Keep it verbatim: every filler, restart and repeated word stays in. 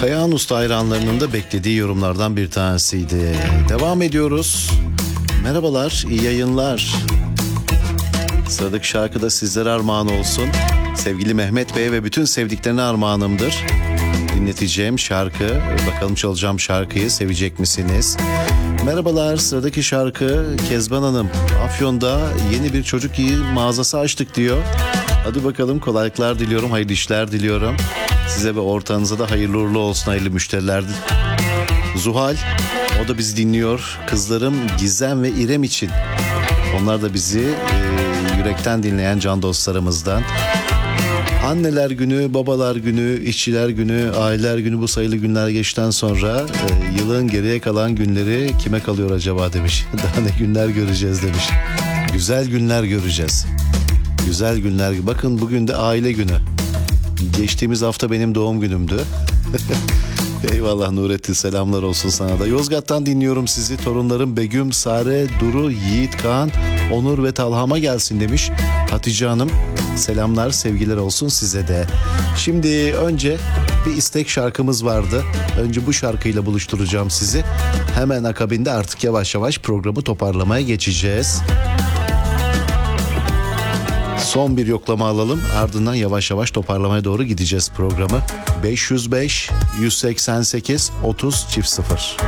Kayahan Usta hayranlarının da beklediği yorumlardan bir tanesiydi. Devam ediyoruz. Merhabalar, iyi yayınlar. Sıradaki şarkı da sizlere armağan olsun. Sevgili Mehmet Bey ve bütün sevdiklerine armağanımdır. Dinleteceğim şarkı, bakalım çalacağım şarkıyı sevecek misiniz? Merhabalar, sıradaki şarkı Kezban Hanım. Afyon'da yeni bir çocuk iyi mağazası açtık diyor. Hadi bakalım, kolaylıklar diliyorum, hayırlı işler diliyorum. Size ve ortağınıza da hayırlı uğurlu olsun, hayırlı müşteriler. Zuhal, o da bizi dinliyor. Kızlarım Gizem ve İrem için. Onlar da bizi e, yürekten dinleyen can dostlarımızdan. Anneler günü, babalar günü, işçiler günü, aileler günü, bu sayılı günler geçtikten sonra e, yılın geriye kalan günleri kime kalıyor acaba demiş. Daha ne günler göreceğiz demiş. Güzel günler göreceğiz. Güzel günler. Bakın bugün de aile günü. Geçtiğimiz hafta benim doğum günümdü. Eyvallah Nurettin, selamlar olsun sana da. Yozgat'tan dinliyorum sizi. Torunlarım Begüm, Sare, Duru, Yiğit, Kaan, Onur ve Talham'a gelsin demiş Hatice Hanım. Selamlar, sevgiler olsun size de. Şimdi önce bir istek şarkımız vardı. Önce bu şarkıyla buluşturacağım sizi. Hemen akabinde artık yavaş yavaş programı toparlamaya geçeceğiz. Son bir yoklama alalım, ardından yavaş yavaş toparlamaya doğru gideceğiz programı. beş yüz beş yüz seksen sekiz otuz çift sıfır.